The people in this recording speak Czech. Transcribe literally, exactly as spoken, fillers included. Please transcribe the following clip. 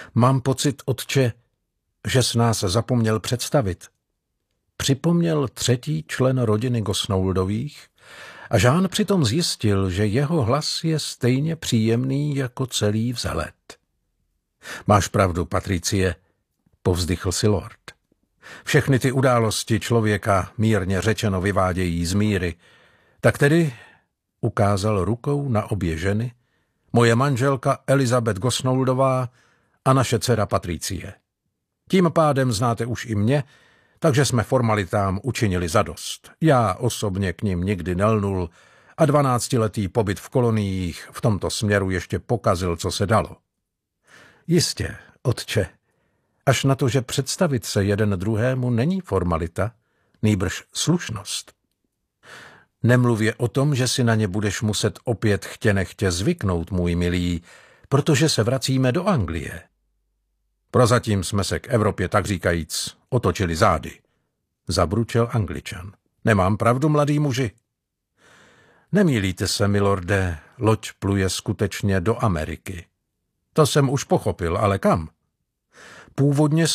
Mám pocit, otče, že s nás zapomněl představit. Připomněl třetí člen rodiny Gosnouldových a Jean přitom zjistil, že jeho hlas je stejně příjemný jako celý vzhled. Máš pravdu, Patricie, povzdychl si lord. Všechny ty události člověka mírně řečeno vyvádějí z míry. Tak tedy, ukázal rukou na obě ženy, moje manželka Elizabeth Gosnouldová a naše dcera Patricie. Tím pádem znáte už i mě, takže jsme formalitám učinili zadost. Já osobně k nim nikdy nelnul a dvanáctiletý pobyt v koloniích v tomto směru ještě pokazil, co se dalo. Jistě, otče, až na to, že představit se jeden druhému není formalita, nýbrž slušnost. Nemluvě o tom, že si na ně budeš muset opět chtě nechtě zvyknout, můj milý, protože se vracíme do Anglie. Prozatím jsme se k Evropě, tak říkajíc, otočili zády, zabručel Angličan. Nemám pravdu, mladý muži? Nemýlíte se, milorde, loď pluje skutečně do Ameriky. To jsem už pochopil, ale kam? Původně